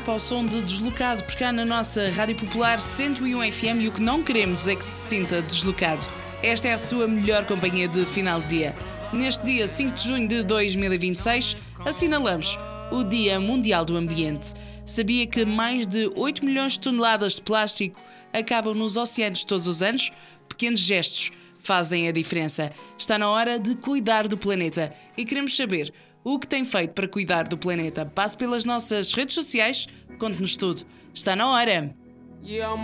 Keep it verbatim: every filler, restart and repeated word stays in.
Rap ao som de Deslocado, por cá na nossa Rádio Popular cento e um F M, e o que não queremos é que se sinta deslocado. Esta é a sua melhor companhia de final de dia. Neste dia cinco de junho de dois mil e vinte e seis, assinalamos o Dia Mundial do Ambiente. Sabia que mais de oito milhões de toneladas de plástico acabam nos oceanos todos os anos? Pequenos gestos fazem a diferença. Está na hora de cuidar do planeta e queremos saber o que tem feito para cuidar do planeta. Passe pelas nossas redes sociais, conte-nos tudo. Está na hora!